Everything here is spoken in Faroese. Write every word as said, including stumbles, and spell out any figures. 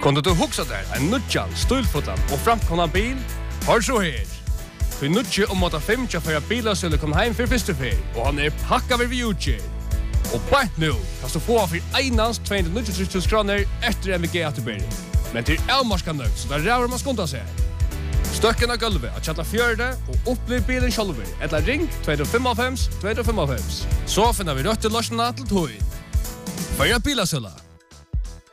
Kunde du huxa där en nutjan, stulfotan och framkomna bil? Hör så här. För nutje om åtta fem tja för att bilar skulle komma hem för första fel. Och han är packad vid utgång. Och bara nu kan du få för einans tvåhundranittiotre tusen kronor efter M V G-atterbering. Men till Elmarska nöjd så där räver man skonta sig. Stöcken av gulvet att chatta fjörde och upplev bilen själver. Eller ring två fem fem två fem fem. Så finner vi rött till lösningarna till tog. För jag bilar